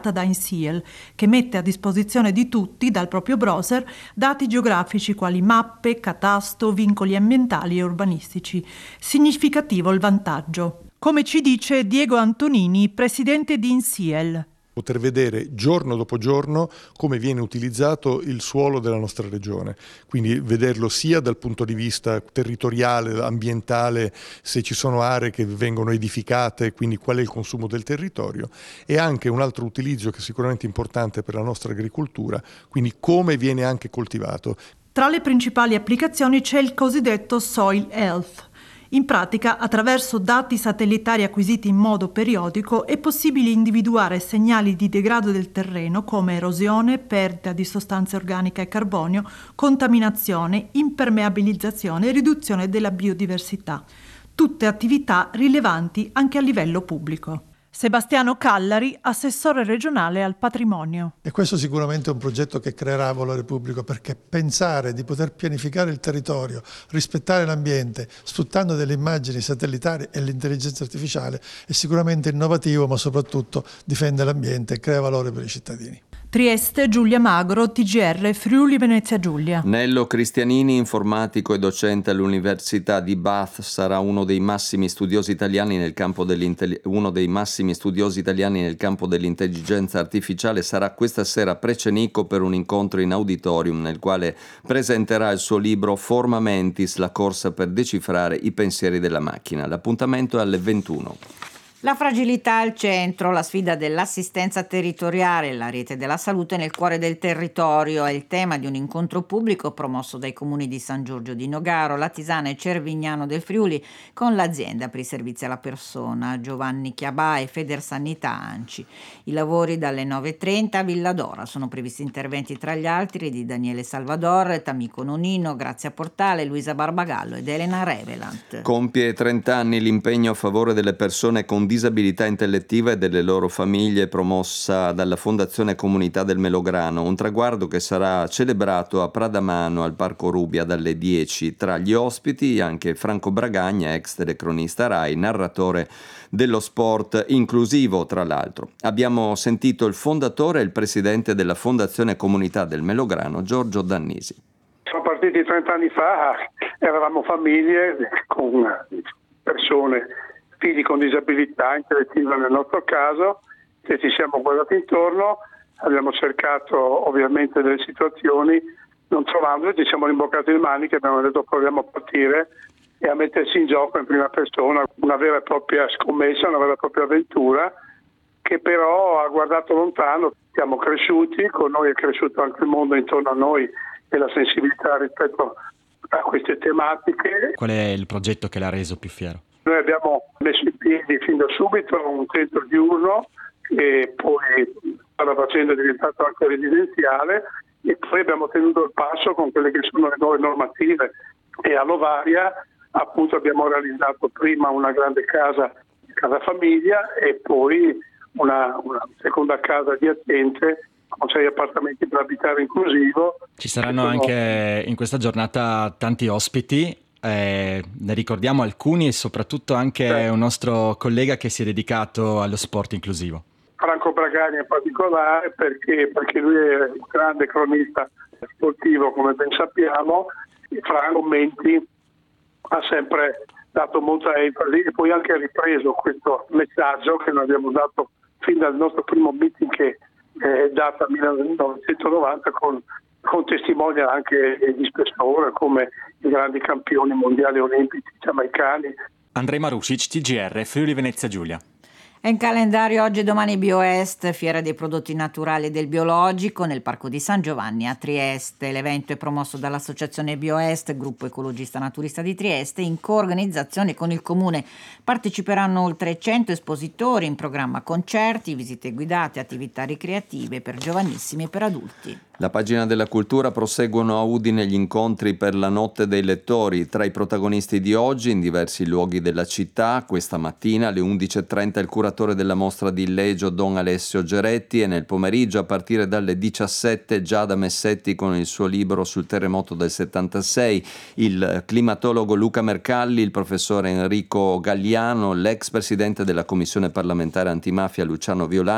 creata da INSEAL, che mette a disposizione di tutti, dal proprio browser, dati geografici quali mappe, catasto, vincoli ambientali e urbanistici. Significativo il vantaggio. Come ci dice Diego Antonini, presidente di INSEAL. Poter vedere giorno dopo giorno come viene utilizzato il suolo della nostra regione, quindi vederlo sia dal punto di vista territoriale, ambientale, se ci sono aree che vengono edificate, quindi qual è il consumo del territorio, e anche un altro utilizzo che è sicuramente importante per la nostra agricoltura, quindi come viene anche coltivato. Tra le principali applicazioni c'è il cosiddetto Soil Health. In pratica, attraverso dati satellitari acquisiti in modo periodico, è possibile individuare segnali di degrado del terreno come erosione, perdita di sostanze organiche e carbonio, contaminazione, impermeabilizzazione e riduzione della biodiversità. Tutte attività rilevanti anche a livello pubblico. Sebastiano Callari, assessore regionale al patrimonio. E questo sicuramente è un progetto che creerà valore pubblico, perché pensare di poter pianificare il territorio, rispettare l'ambiente, sfruttando delle immagini satellitari e l'intelligenza artificiale è sicuramente innovativo, ma soprattutto difende l'ambiente e crea valore per i cittadini. Trieste, Giulia Magro, TGR, Friuli Venezia Giulia. Nello Cristianini, informatico e docente all'Università di Bath, sarà uno dei massimi studiosi italiani nel campo dell'intelligenza artificiale. Sarà questa sera a Precenico per un incontro in auditorium nel quale presenterà il suo libro Forma Mentis, la corsa per decifrare i pensieri della macchina. L'appuntamento è alle 21. La fragilità al centro, la sfida dell'assistenza territoriale, la rete della salute nel cuore del territorio è il tema di un incontro pubblico promosso dai comuni di San Giorgio di Nogaro, Latisana e Cervignano del Friuli con l'azienda per i servizi alla persona Giovanni Chiabà e Federsanità ANCI. I lavori dalle 9.30 a Villa Dora sono previsti interventi tra gli altri di Daniele Salvador, Tamico Nonino, Grazia Portale, Luisa Barbagallo ed Elena Revelant. Compie 30 anni l'impegno a favore delle persone con disabilità intellettiva e delle loro famiglie, promossa dalla Fondazione Comunità del Melograno, un traguardo che sarà celebrato a Pradamano al Parco Rubbia dalle 10. Tra gli ospiti anche Franco Bragagna, ex telecronista Rai, narratore dello sport inclusivo tra l'altro. Abbiamo sentito il fondatore e il presidente della Fondazione Comunità del Melograno, Giorgio Dannisi. Siamo partiti 30 anni fa, eravamo famiglie con persone, figli con disabilità intellettiva nel nostro caso, che ci siamo guardati intorno, abbiamo cercato ovviamente delle situazioni, non trovandole ci siamo rimboccati le maniche, abbiamo detto proviamo a partire e a mettersi in gioco in prima persona, una vera e propria scommessa, una vera e propria avventura che però ha guardato lontano. Siamo cresciuti, con noi è cresciuto anche il mondo intorno a noi e la sensibilità rispetto a queste tematiche. Qual è il progetto che l'ha reso più fiero? Noi abbiamo messo in piedi fin da subito un centro diurno e poi la faccenda è diventato anche residenziale e poi abbiamo tenuto il passo con quelle che sono le nuove normative e a Lovaria appunto abbiamo realizzato prima una grande casa famiglia e poi una seconda casa adiacente con 6 appartamenti per abitare inclusivo. Ci saranno anche in questa giornata tanti ospiti. Ne ricordiamo alcuni e soprattutto anche un nostro collega che si è dedicato allo sport inclusivo. Franco Bragagni in particolare perché lui è un grande cronista sportivo come ben sappiamo, e fra commenti ha sempre dato molta enfasi e poi anche ripreso questo messaggio che noi abbiamo dato fin dal nostro primo meeting che è data 1990 con testimonial anche di spessore come i grandi campioni mondiali olimpici giamaicani. Andrej Marušić, TGR, Friuli Venezia Giulia. È in calendario oggi e domani BioEst, fiera dei prodotti naturali e del biologico nel Parco di San Giovanni a Trieste. L'evento è promosso dall'Associazione BioEst, gruppo ecologista naturista di Trieste, in coorganizzazione con il Comune. Parteciperanno oltre 100 espositori, in programma concerti, visite guidate, attività ricreative per giovanissimi e per adulti. La pagina della cultura proseguono a Udine gli incontri per la notte dei lettori. Tra i protagonisti di oggi, in diversi luoghi della città, questa mattina alle 11.30 il curatore della mostra di Illegio Don Alessio Geretti e nel pomeriggio a partire dalle 17 Giada Messetti con il suo libro sul terremoto del 76, il climatologo Luca Mercalli, il professore Enrico Galliano, l'ex presidente della commissione parlamentare antimafia Luciano Violani,